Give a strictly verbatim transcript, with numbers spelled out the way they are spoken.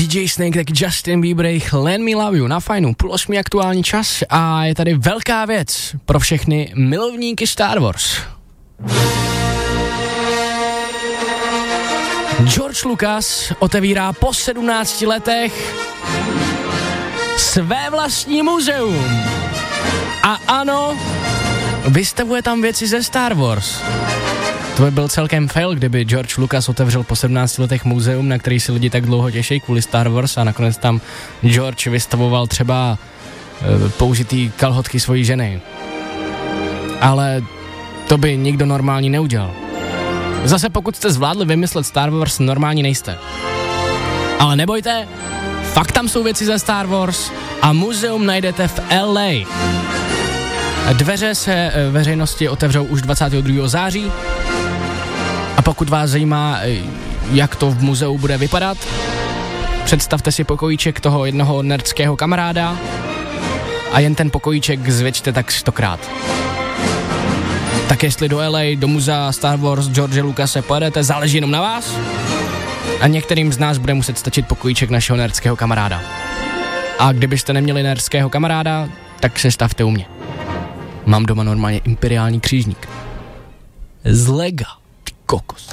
D J Snake, taky Justin Bieber, Let Me Love You na Fajnu, půl osmi aktuální čas a je tady velká věc pro všechny milovníky Star Wars. George Lucas otevírá po sedmnácti letech své vlastní muzeum. A ano, vystavuje tam věci ze Star Wars. To by byl celkem fail, kdyby George Lucas otevřel po sedmnácti letech muzeum, na který si lidi tak dlouho těší kvůli Star Wars a nakonec tam George vystavoval třeba e, použitý kalhotky svojí ženy. Ale to by nikdo normální neudělal. Zase pokud jste zvládli vymyslet Star Wars, normální nejste. Ale nebojte, fakt tam jsou věci ze Star Wars a muzeum najdete v L A. Dveře se veřejnosti otevřou už dvacátého druhého září a pokud vás zajímá, jak to v muzeu bude vypadat, představte si pokojíček toho jednoho nerdského kamaráda a jen ten pokojíček zvětšte tak stokrát. Tak jestli do L A, do muzea Star Wars George Lucase pojedete, záleží jenom na vás a některým z nás bude muset stačit pokojíček našeho nerdského kamaráda. A kdybyste neměli nerdského kamaráda, tak se stavte u mě. Mám doma normálně imperiální křížník. Z lega, ty kokos.